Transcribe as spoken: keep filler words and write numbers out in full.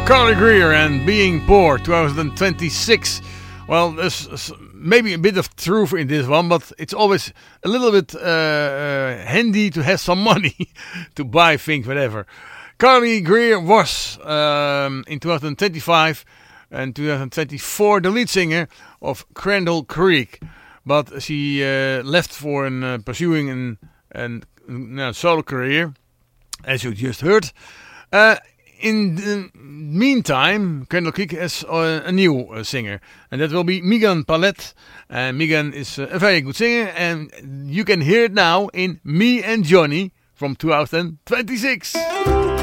Carly Greer and Being Poor twenty twenty-six. Well, there's maybe a bit of truth in this one, but it's always a little bit uh, uh, handy to have some money to buy things, whatever. Carly Greer was um, in twenty twenty-five and twenty twenty-four the lead singer of Crandall Creek, but she uh, left for an, uh, pursuing an, an, an solo career, as you just heard. Uh, In the meantime, Crandall Creek has uh, a new uh, singer, and that will be Megan Palette. And Megan is uh, a very good singer, and you can hear it now in Me and Johnny from twenty twenty-six.